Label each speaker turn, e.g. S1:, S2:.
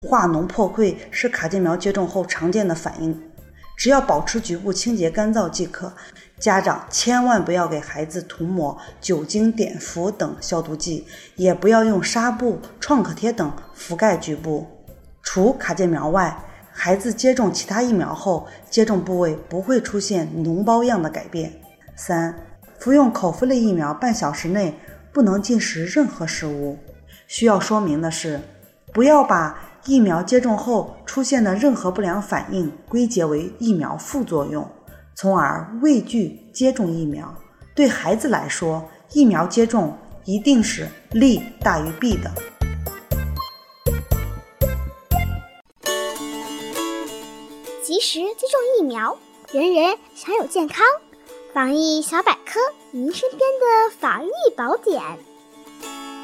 S1: 化脓破溃是卡介苗接种后常见的反应，只要保持局部清洁干燥即可。家长千万不要给孩子涂抹酒精、碘伏等消毒剂，也不要用纱布、创可贴等覆盖局部。除卡介苗外，孩子接种其他疫苗后，接种部位不会出现脓包样的改变。3. 服用口服类疫苗半小时内不能进食任何食物。需要说明的是，不要把疫苗接种后出现的任何不良反应归结为疫苗副作用，从而畏惧接种疫苗。对孩子来说，疫苗接种一定是利大于弊的。
S2: 及时接种疫苗，人人享有健康。防疫小百科，您身边的防疫宝典。